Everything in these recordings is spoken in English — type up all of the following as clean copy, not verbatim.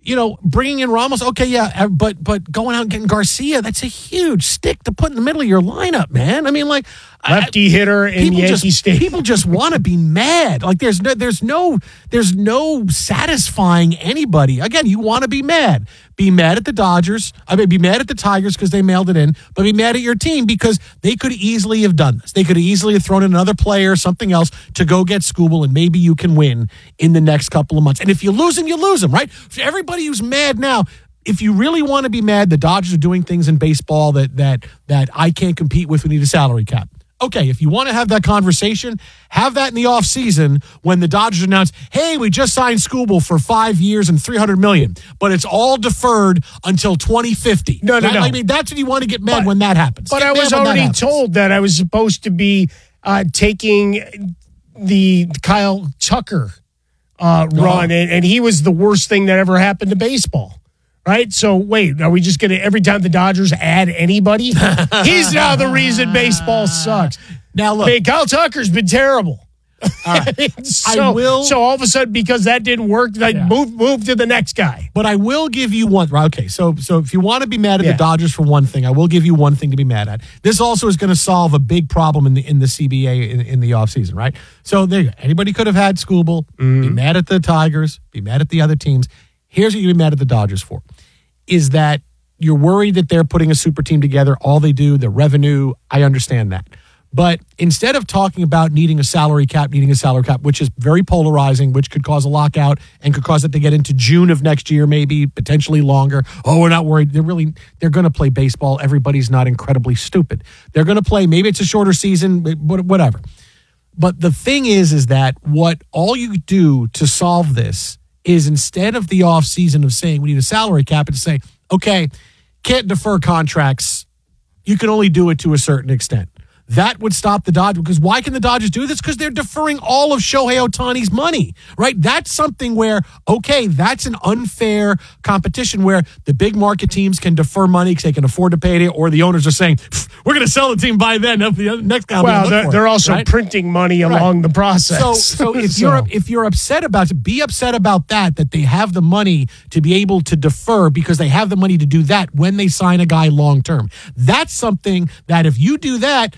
bringing in Ramos, okay, yeah, but going out and getting Garcia, that's a huge stick to put in the middle of your lineup, man. I mean, like lefty hitter in Yankee Stadium. People just want to be mad. Like there's no satisfying anybody. Again, you want to be mad. Be mad at the Dodgers. Be mad at the Tigers because they mailed it in, but be mad at your team because they could easily have done this. They could easily have thrown in another player or something else to go get Skubal, and maybe you can win in the next couple of months. And if you lose him, you lose him, right? For everybody who's mad now, if you really want to be mad, the Dodgers are doing things in baseball that I can't compete with. We need a salary cap. Okay, if you want to have that conversation, have that in the offseason when the Dodgers announce, hey, we just signed Skubal for 5 years and $300 million, but it's all deferred until 2050. No. I mean, that's when you want to get mad when that happens. But I was already told that I was supposed to be taking the Kyle Tucker run, and he was the worst thing that ever happened to baseball. Right? So, wait, are we just going to, every time the Dodgers add anybody, he's now the reason baseball sucks. Now, look. Hey, Kyle Tucker's been terrible. All right. So all of a sudden, because that didn't work, move to the next guy. But I will give you one. Okay, so if you want to be mad at the Dodgers for one thing, I will give you one thing to be mad at. This also is going to solve a big problem in the CBA in the offseason, right? So there you go. Anybody could have had Skubal, be mad at the Tigers, be mad at the other teams. Here's what you're mad at the Dodgers for, is that you're worried that they're putting a super team together. All they do, the revenue, I understand that. But instead of talking about needing a salary cap, which is very polarizing, which could cause a lockout and could cause it to get into June of next year, maybe potentially longer. Oh, we're not worried. They're going to play baseball. Everybody's not incredibly stupid. They're going to play. Maybe it's a shorter season, whatever. But the thing is that what all you do to solve this is instead of the offseason of saying we need a salary cap, it's to say, okay, can't defer contracts. You can only do it to a certain extent. That would stop the Dodgers. Because why can the Dodgers do this? Because they're deferring all of Shohei Ohtani's money, right? That's something where, okay, that's an unfair competition where the big market teams can defer money because they can afford to pay it, or the owners are saying, we're going to sell the team by then. The next guy they're also printing money along the process. So if you're upset about it, be upset about that they have the money to be able to defer because they have the money to do that when they sign a guy long term. That's something that if you do that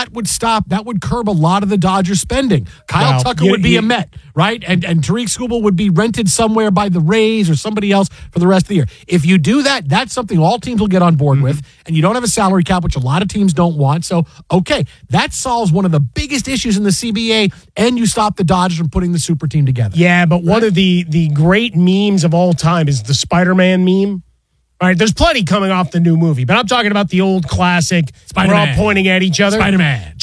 would curb a lot of the Dodgers spending. Kyle Tucker would be a Met, right? And Tariq Skubal would be rented somewhere by the Rays or somebody else for the rest of the year. If you do that, that's something all teams will get on board with, and you don't have a salary cap, which a lot of teams don't want. So, okay, that solves one of the biggest issues in the CBA, and you stop the Dodgers from putting the super team together. Yeah, but one of the great memes of all time is the Spider-Man meme. All right, there's plenty coming off the new movie, but I'm talking about the old classic. Spider-Man. We're all pointing at each other. Spider-Man.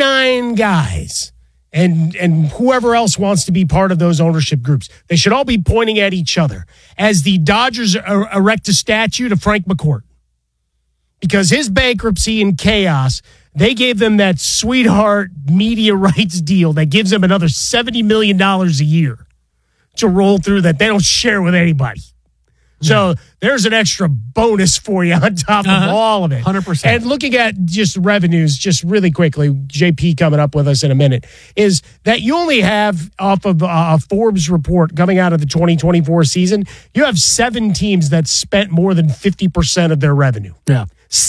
29 guys, and whoever else wants to be part of those ownership groups. They should all be pointing at each other as the Dodgers erect a statue to Frank McCourt. Because his bankruptcy and chaos, they gave them that sweetheart media rights deal that gives them another $70 million a year to roll through that they don't share with anybody. So there's an extra bonus for you on top of all of it. 100%. And looking at just revenues, just really quickly, JP coming up with us in a minute, is that you only have, off of a Forbes report coming out of the 2024 season, you have 7 teams that spent more than 50% of their revenue. Yeah.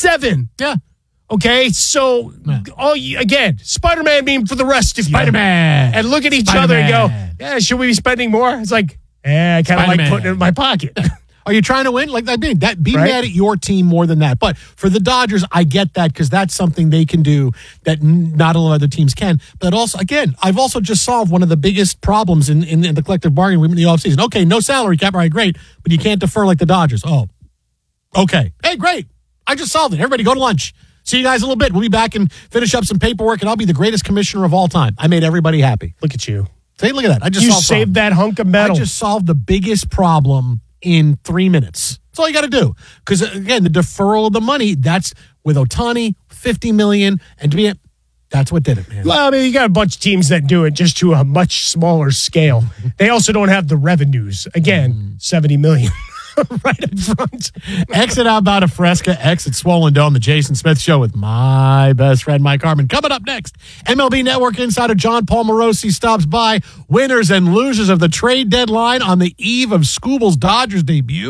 7. Yeah. Okay, so, again, Spider-Man meme for the rest of you. Spider-Man. And look at each other and go, yeah, should we be spending more? It's like, I kind of like putting it in my pocket. Are you trying to win? Like that, be mad at your team more than that. But for the Dodgers, I get that because that's something they can do that not a lot of other teams can. But also, again, I've also just solved one of the biggest problems in the collective bargaining agreement in the offseason. Okay, no salary cap, all right, great, but you can't defer like the Dodgers. Oh, okay. Hey, great. I just solved it. Everybody go to lunch. See you guys in a little bit. We'll be back and finish up some paperwork, and I'll be the greatest commissioner of all time. I made everybody happy. Look at you. Say, look at that. You saved that hunk of metal. I just solved the biggest problem in 3 minutes. That's all you got to do. Because, again, the deferral of the money, that's with Ohtani, $50 million, and to be that's what did it, man. Well, I mean, you got a bunch of teams that do it just to a much smaller scale. They also don't have the revenues. Again, $70 million. Right up front. Exit Outbound of Fresca, exit Swollen Dome, the Jason Smith Show with my best friend, Mike Harmon. Coming up next, MLB Network insider John Paul Morosi stops by. Winners and losers of the trade deadline on the eve of Skubal's Dodgers debut.